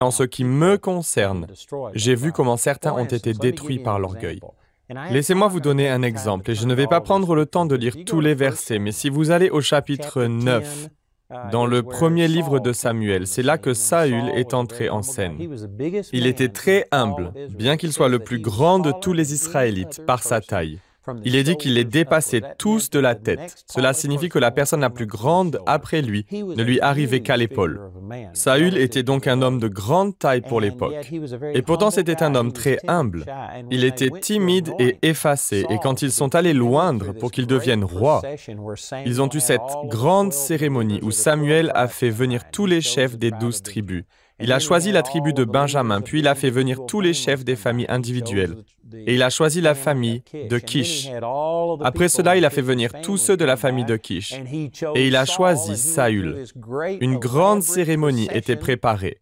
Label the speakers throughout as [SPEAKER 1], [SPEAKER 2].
[SPEAKER 1] En ce qui me concerne, j'ai vu comment certains ont été détruits par l'orgueil. Laissez-moi vous donner un exemple, et je ne vais pas prendre le temps de lire tous les versets, mais si vous allez au chapitre 9, dans le premier livre de Samuel, c'est là que Saül est entré en scène. Il était très humble, bien qu'il soit le plus grand de tous les Israélites par sa taille. Il est dit qu'il les dépassait tous de la tête. Cela signifie que la personne la plus grande après lui ne lui arrivait qu'à l'épaule. Saül était donc un homme de grande taille pour l'époque. Et pourtant c'était un homme très humble. Il était timide et effacé, et quand ils sont allés l'oindre pour qu'il devienne roi, ils ont eu cette grande cérémonie où Samuel a fait venir tous les chefs des 12 tribus. Il a choisi la tribu de Benjamin, puis il a fait venir tous les chefs des familles individuelles. Et il a choisi la famille de Kish. Après cela, il a fait venir tous ceux de la famille de Kish. Et il a choisi Saül. Une grande cérémonie était préparée.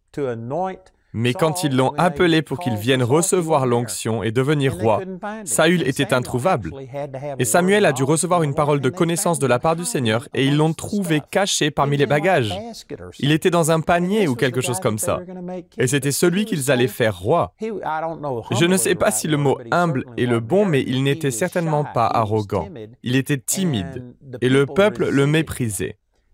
[SPEAKER 1] Mais quand ils l'ont appelé pour qu'il vienne recevoir l'onction et devenir roi, Saül était introuvable. Et Samuel a dû recevoir une parole de connaissance de la part du Seigneur et ils l'ont trouvé caché parmi les bagages. Il était dans un panier ou quelque chose comme ça. Et c'était celui qu'ils allaient faire roi. Je ne sais pas si le mot « humble » est le bon, mais il n'était certainement pas arrogant. Il était timide et le peuple le méprisait.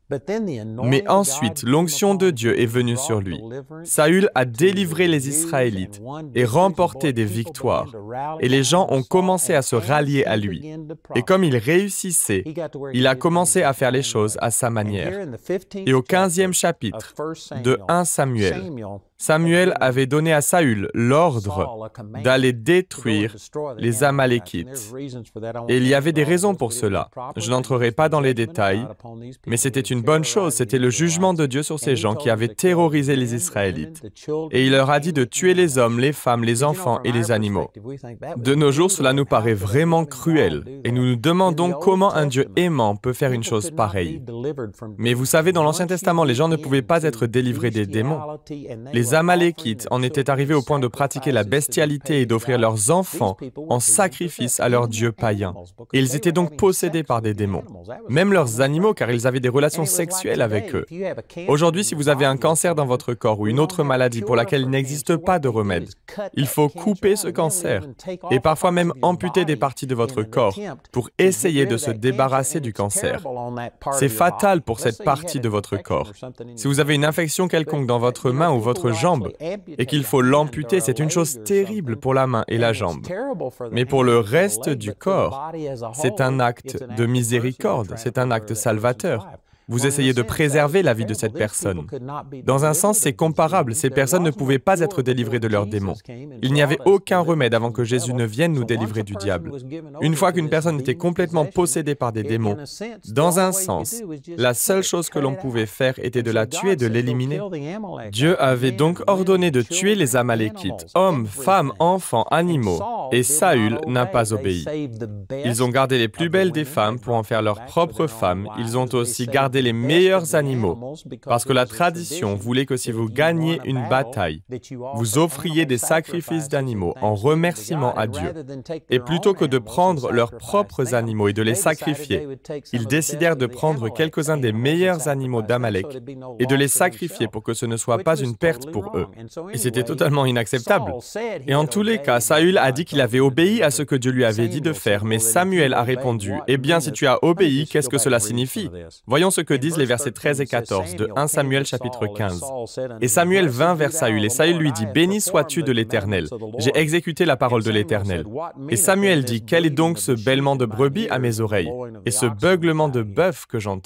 [SPEAKER 1] Mais ensuite, l'onction de Dieu est venue sur lui. Saül a délivré les Israélites et remporté des victoires. Et les gens ont commencé à se rallier à lui. Et comme il réussissait, il a commencé à faire les choses à sa manière. Et au 15e chapitre de 1 Samuel, Samuel avait donné à Saül l'ordre d'aller détruire les Amalékites. Et il y avait des raisons pour cela. Je n'entrerai pas dans les détails, mais c'était une bonne chose. C'était le jugement de Dieu sur ces gens qui avaient terrorisé les Israélites. Et il leur a dit de tuer les hommes, les femmes, les enfants et les animaux. De nos jours, cela nous paraît vraiment cruel. Et nous nous demandons comment un Dieu aimant peut faire une chose pareille. Mais vous savez, dans l'Ancien Testament, les gens ne pouvaient pas être délivrés des démons. Les Amalékites en étaient arrivés au point de pratiquer la bestialité et d'offrir leurs enfants en sacrifice à leurs dieux païens. Et ils étaient donc possédés par des démons. Même leurs animaux, car ils avaient des relations sexuelles avec eux. Aujourd'hui, si vous avez un cancer dans votre corps ou une autre maladie pour laquelle il n'existe pas de remède, il faut couper ce cancer et parfois même amputer des parties de votre corps pour essayer de se débarrasser du cancer. C'est fatal pour cette partie de votre corps. Si vous avez une infection quelconque dans votre main ou votre jambe et qu'il faut l'amputer, c'est une chose terrible pour la main et la jambe. Mais pour le reste du corps, c'est un acte de miséricorde, c'est un acte salvateur. Vous essayez de préserver la vie de cette personne. Dans un sens, c'est comparable. Ces personnes ne pouvaient pas être délivrées de leurs démons. Il n'y avait aucun remède avant que Jésus ne vienne nous délivrer du diable. Une fois qu'une personne était complètement possédée par des démons, dans un sens, la seule chose que l'on pouvait faire était de la tuer, de l'éliminer. Dieu avait donc ordonné de tuer les Amalékites, hommes, femmes, enfants, animaux, et Saül n'a pas obéi. Ils ont gardé les plus belles des femmes pour en faire leurs propres femmes. Ils ont aussi gardé les meilleurs animaux, parce que la tradition voulait que si vous gagniez une bataille, vous offriez des sacrifices d'animaux en remerciement à Dieu. Et plutôt que de prendre leurs propres animaux et de les sacrifier, ils décidèrent de prendre quelques-uns des meilleurs animaux d'Amalek et de les sacrifier pour que ce ne soit pas une perte pour eux. Et c'était totalement inacceptable. Et en tous les cas, Saül a dit qu'il avait obéi à ce que Dieu lui avait dit de faire, mais Samuel a répondu, « Eh bien, si tu as obéi, qu'est-ce que cela signifie ?» Voyons ce que disent les versets 13 et 14 de 1 Samuel chapitre 15. Et Samuel vint vers Saül, et Saül lui dit, « Béni sois-tu de l'Éternel. J'ai exécuté la parole de l'Éternel. » Et Samuel dit, « Quel est donc ce bêlement de brebis à mes oreilles, et ce beuglement de bœuf que j'entends? »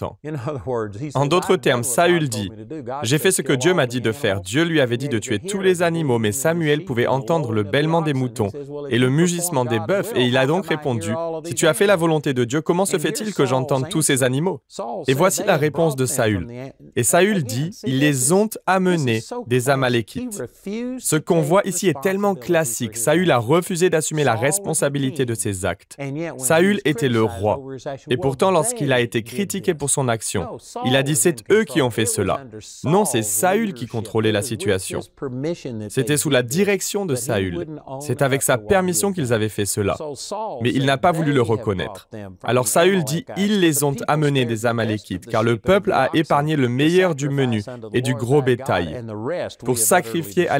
[SPEAKER 1] En d'autres termes, Saül dit, « J'ai fait ce que Dieu m'a dit de faire. » Dieu lui avait dit de tuer tous les animaux, mais Samuel pouvait entendre le bêlement des moutons et le mugissement des bœufs, et il a donc répondu, « Si tu as fait la volonté de Dieu, comment se fait-il que j'entende tous ces animaux? » Et voici la réponse de Saül. Et Saül dit, « Ils les ont amenés des Amalékites. » Ce qu'on voit ici est tellement classique. Saül a refusé d'assumer la responsabilité de ses actes. Saül était le roi. Et pourtant, lorsqu'il a été critiqué pour son action, il a dit, « C'est eux qui ont fait cela. » Non, c'est Saül qui contrôlait la situation. C'était sous la direction de Saül. C'est avec sa permission qu'ils avaient fait cela. Mais il n'a pas voulu le reconnaître. Alors Saül dit, « Ils les ont amenés des Amalékites, car car le peuple a épargné le meilleur du menu et du gros bétail pour sacrifier à